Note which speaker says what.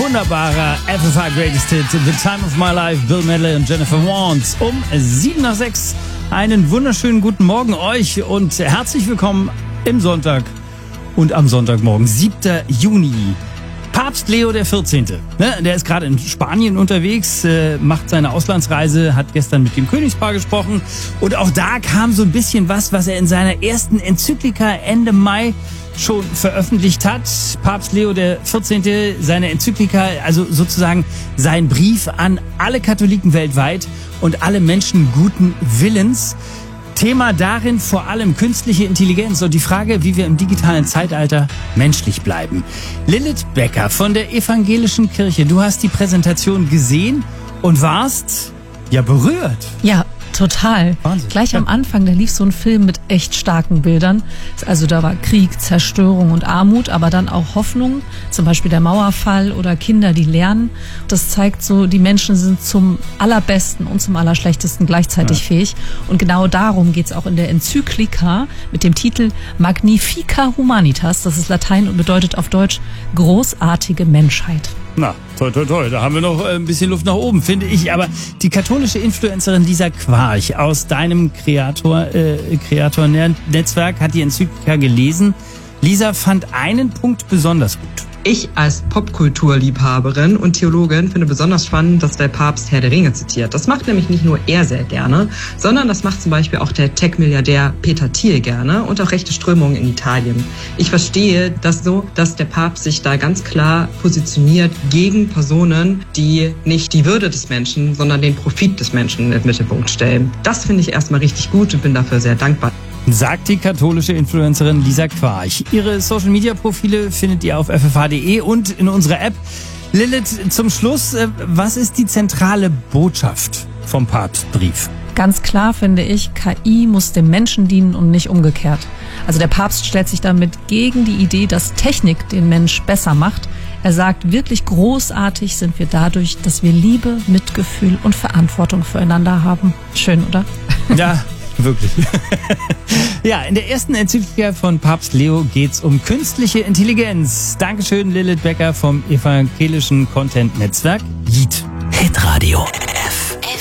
Speaker 1: wunderbarer FFH Greatest Hit, The Time of My Life, Bill Medley und Jennifer Warnes. Um 7:07. Einen wunderschönen guten Morgen euch und herzlich willkommen im Sonntag und am Sonntagmorgen, 7. Juni. Papst Leo der 14. Der ist gerade in Spanien unterwegs, macht seine Auslandsreise, hat gestern mit dem Königspaar gesprochen und auch da kam so ein bisschen was er in seiner ersten Enzyklika Ende Mai schon veröffentlicht hat. Papst Leo der 14. seine Enzyklika, also sozusagen sein Brief an alle Katholiken weltweit und alle Menschen guten Willens. Thema darin vor allem künstliche Intelligenz und die Frage, wie wir im digitalen Zeitalter menschlich bleiben. Lilith Becker von der Evangelischen Kirche, du hast die Präsentation gesehen und warst ja berührt.
Speaker 2: Ja, total.
Speaker 1: Wahnsinn.
Speaker 2: Gleich am Anfang, da lief so ein Film mit echt starken Bildern. Also da war Krieg, Zerstörung und Armut, aber dann auch Hoffnung, zum Beispiel der Mauerfall oder Kinder, die lernen. Das zeigt so, die Menschen sind zum Allerbesten und zum Allerschlechtesten gleichzeitig fähig. Und genau darum geht's auch in der Enzyklika mit dem Titel Magnifica Humanitas. Das ist Latein und bedeutet auf Deutsch großartige Menschheit.
Speaker 1: Na, toll, toll, toll. Da haben wir noch ein bisschen Luft nach oben, finde ich. Aber die katholische Influencerin Lisa Quarch aus deinem Kreator-Netzwerk hat die Enzyklika gelesen. Lisa fand einen Punkt besonders gut.
Speaker 3: Ich als Popkulturliebhaberin und Theologin finde besonders spannend, dass der Papst Herr der Ringe zitiert. Das macht nämlich nicht nur er sehr gerne, sondern das macht zum Beispiel auch der Tech-Milliardär Peter Thiel gerne und auch rechte Strömungen in Italien. Ich verstehe das so, dass der Papst sich da ganz klar positioniert gegen Personen, die nicht die Würde des Menschen, sondern den Profit des Menschen im Mittelpunkt stellen. Das finde ich erstmal richtig gut und bin dafür sehr dankbar.
Speaker 1: Sagt die katholische Influencerin Lisa Quarch. Ihre Social-Media-Profile findet ihr auf ffh.de und in unserer App. Lilith, zum Schluss, was ist die zentrale Botschaft vom Papstbrief?
Speaker 2: Ganz klar finde ich, KI muss dem Menschen dienen und nicht umgekehrt. Also der Papst stellt sich damit gegen die Idee, dass Technik den Mensch besser macht. Er sagt, wirklich großartig sind wir dadurch, dass wir Liebe, Mitgefühl und Verantwortung füreinander haben. Schön, oder?
Speaker 1: Ja. Wirklich. Ja, in der ersten Enzyklika von Papst Leo geht's um künstliche Intelligenz. Dankeschön, Lilith Becker vom Evangelischen Content-Netzwerk JIT.
Speaker 4: Hitradio.